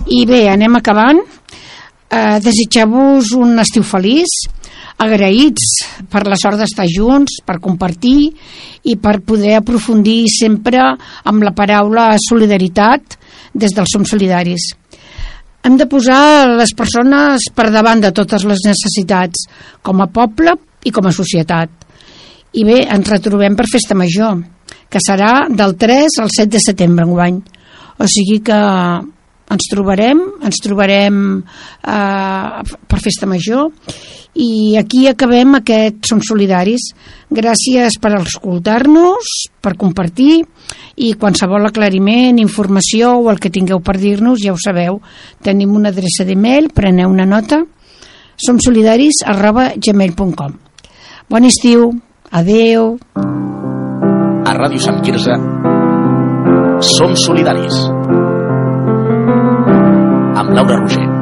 I bé, anem acabant. Desitjar-vos un estiu feliç, agraïts per la sort d'estar junts, per compartir i per poder aprofundir sempre amb la paraula solidaritat des del Som Solidaris. Hem de posar les persones per davant de totes les necessitats, com a poble i com a societat. I bé, ens retrobem per Festa Major, que serà del 3 al 7 de setembre enguany. O sigui que ens trobarem per Festa Major, i aquí acabem aquest Som Solidaris. Gràcies per escoltar-nos, per compartir, i qualsevol aclariment, informació o el que tingueu per dir-nos, ja ho sabeu, tenim una adreça d'email, preneu una nota, somsolidaris@gmail.com. Bon estiu, adeu. A Ràdio Sant Quirze Som Solidaris amb Laura Roger.